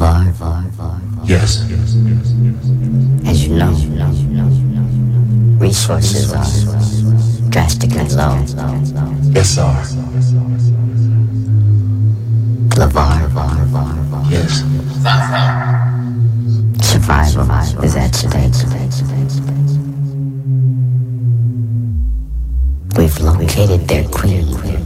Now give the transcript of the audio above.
LeVar. Yes. As you know, resources are drastically low. Yes, sir. LeVar. Yes. Survival is at stake. We've located their queen.